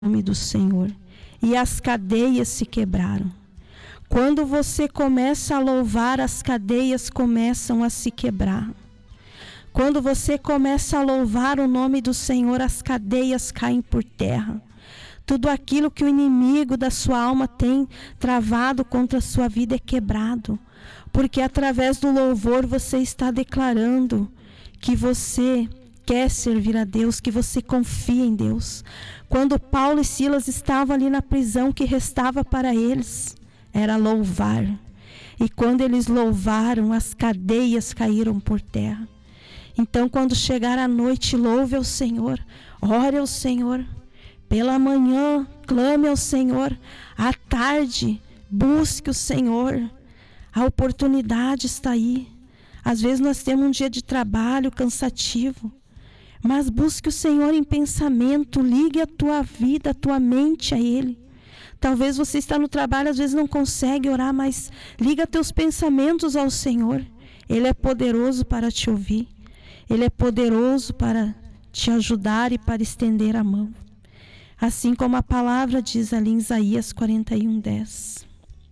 nome do Senhor, e as cadeias se quebraram. Quando você começa a louvar, as cadeias começam a se quebrar. Quando você começa a louvar o nome do Senhor, as cadeias caem por terra. Tudo aquilo que o inimigo da sua alma tem travado contra a sua vida é quebrado. Porque através do louvor você está declarando que você quer servir a Deus, que você confia em Deus. Quando Paulo e Silas estavam ali na prisão, o que restava para eles era louvar. E quando eles louvaram, as cadeias caíram por terra. Então, quando chegar a noite, louve ao Senhor, ore ao Senhor. Pela manhã, clame ao Senhor. À tarde, busque o Senhor. A oportunidade está aí. Às vezes nós temos um dia de trabalho cansativo, mas busque o Senhor em pensamento, ligue a tua vida, a tua mente a Ele. Talvez você está no trabalho, às vezes não consegue orar, mas liga teus pensamentos ao Senhor. Ele é poderoso para te ouvir. Ele é poderoso para te ajudar e para estender a mão. Assim como a palavra diz ali em Isaías 41:10.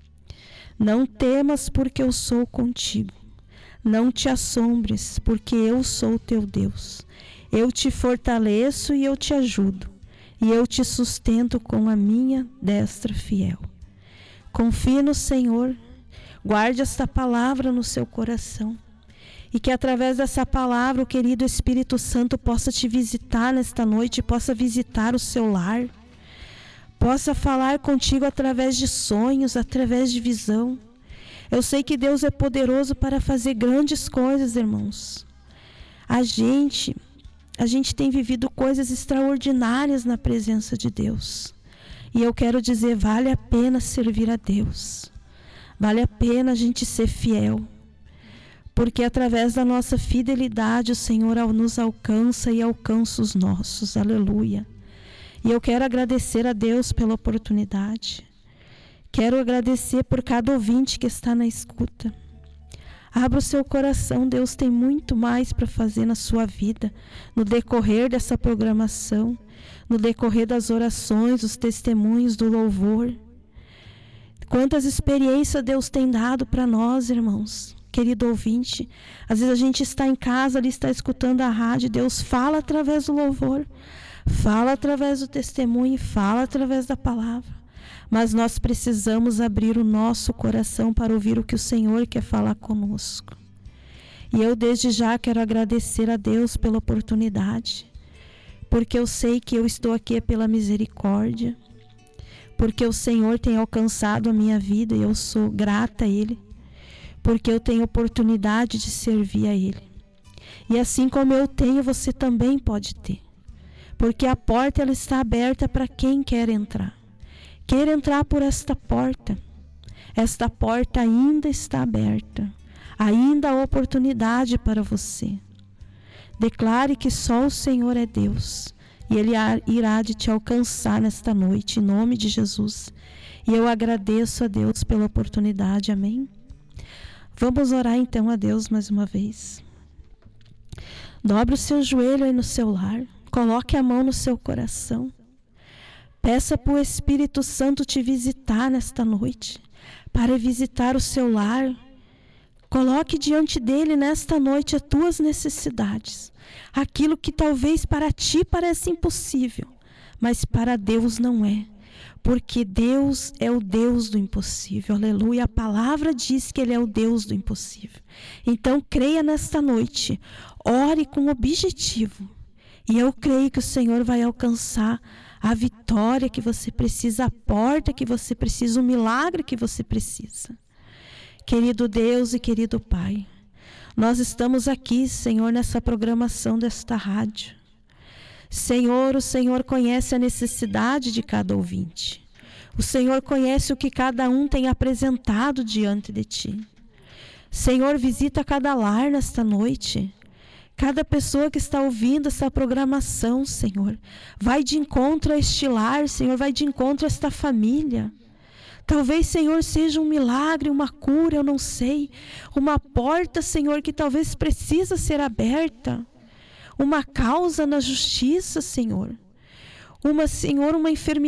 Não temas, porque eu sou contigo. Não te assombres, porque eu sou teu Deus. Eu te fortaleço e eu te ajudo, e eu te sustento com a minha destra fiel. Confie no Senhor, guarde esta palavra no seu coração, e que através dessa palavra o querido Espírito Santo possa te visitar nesta noite, possa visitar o seu lar, possa falar contigo através de sonhos, através de visão. Eu sei que Deus é poderoso para fazer grandes coisas, irmãos. A gente tem vivido coisas extraordinárias na presença de Deus. E eu quero dizer, vale a pena servir a Deus. Vale a pena a gente ser fiel. Porque através da nossa fidelidade o Senhor nos alcança e alcança os nossos. Aleluia. E eu quero agradecer a Deus pela oportunidade. Quero agradecer por cada ouvinte que está na escuta. Abra o seu coração, Deus tem muito mais para fazer na sua vida, no decorrer dessa programação, no decorrer das orações, dos testemunhos, do louvor. Quantas experiências Deus tem dado para nós, irmãos, querido ouvinte. Às vezes a gente está em casa, ali está escutando a rádio, Deus fala através do louvor, fala através do testemunho, fala através da palavra. Mas nós precisamos abrir o nosso coração para ouvir o que o Senhor quer falar conosco. E eu desde já quero agradecer a Deus pela oportunidade, porque eu sei que eu estou aqui pela misericórdia, porque o Senhor tem alcançado a minha vida e eu sou grata a Ele, porque eu tenho oportunidade de servir a Ele. E assim como eu tenho, você também pode ter, porque a porta ela está aberta para quem quer entrar. Quer entrar por esta porta. Esta porta ainda está aberta. Ainda há oportunidade para você. Declare que só o Senhor é Deus. E Ele irá de te alcançar nesta noite, em nome de Jesus. E eu agradeço a Deus pela oportunidade. Amém? Vamos orar então a Deus mais uma vez. Dobre o seu joelho aí no seu lar. Coloque a mão no seu coração. Peça para o Espírito Santo te visitar nesta noite, para visitar o seu lar. Coloque diante dele nesta noite as tuas necessidades. Aquilo que talvez para ti parece impossível, mas para Deus não é. Porque Deus é o Deus do impossível. Aleluia. A palavra diz que Ele é o Deus do impossível. Então creia nesta noite. Ore com objetivo. E eu creio que o Senhor vai alcançar a vitória que você precisa, a porta que você precisa, o milagre que você precisa. Querido Deus e querido Pai, nós estamos aqui, Senhor, nessa programação desta rádio. Senhor, o Senhor conhece a necessidade de cada ouvinte. O Senhor conhece o que cada um tem apresentado diante de Ti. Senhor, visita cada lar nesta noite. Cada pessoa que está ouvindo essa programação, Senhor, vai de encontro a este lar, Senhor, vai de encontro a esta família. Talvez, Senhor, seja um milagre, uma cura, eu não sei. Uma porta, Senhor, que talvez precisa ser aberta. Uma causa na justiça, Senhor. Senhor, uma enfermidade